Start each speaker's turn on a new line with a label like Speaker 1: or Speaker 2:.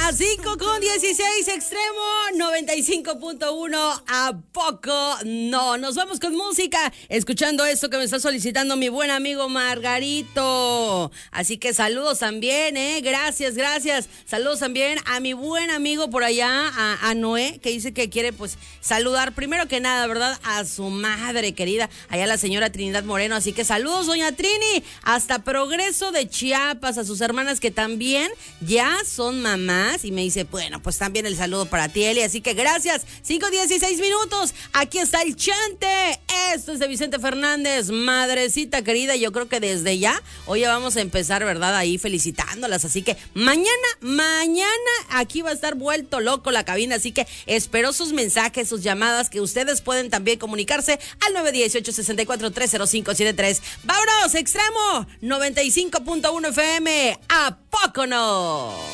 Speaker 1: Las 5:16, Extremo 95.1. ¿A poco? No, nos vamos con música, escuchando esto que me está solicitando mi buen amigo Margarito. Así que saludos también, gracias. Saludos también a mi buen amigo por allá, a Noé, que dice que quiere pues saludar primero que nada, ¿verdad? A su madre querida, allá la señora Trinidad Moreno. Así que saludos, doña Trini, hasta Progreso de Chiapas, a sus hermanas que también ya son mamás. Y me dice, bueno, pues también el saludo para ti, Eli. Así que gracias. 5:16. Aquí está el chante. Esto es de Vicente Fernández, madrecita querida. Yo creo que desde ya, hoy ya vamos a empezar, ¿verdad? Ahí felicitándolas. Así que mañana aquí va a estar vuelto loco la cabina. Así que espero sus mensajes, sus llamadas, que ustedes pueden también comunicarse al 918-64-30573. ¡Vámonos, Extremo 95.1 FM! ¿A poco no?